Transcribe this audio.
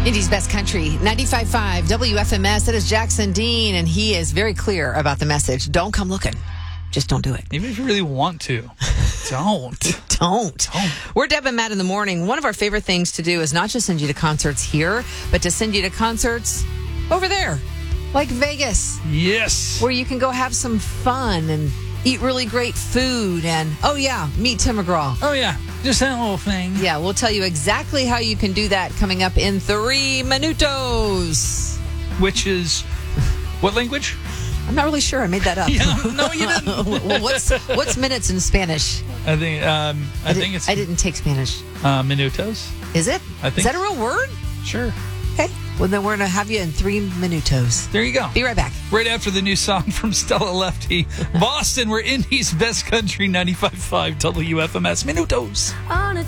Indy's Best Country, 95.5 WFMS. That is Jackson Dean, and he is very clear about the message. Don't come looking. Just don't do it. Even if you really want to, don't. Don't. We're Deb and Matt in the morning. One of our favorite things to do is not just send you to concerts here, but to send you to concerts over there, like Vegas. Yes. Where you can go have some fun and eat really great food and, meet Tim McGraw. Oh, yeah. Just that little thing. Yeah, we'll tell you exactly how you can do that coming up in 3 minutos. Which is what language? I'm not really sure. I made that up. Yeah, no, you didn't. Well, what's minutes in Spanish? I think it's I didn't take Spanish. minutos. Is it? I think. Is that a real word? Sure. Okay. Well, then we're going to have you in 3 minutos. There you go. Be right back. Right after the new song from Stella Lefty. Boston, we're Indy's Best Country, 95.5 WFMS. Minutos. On a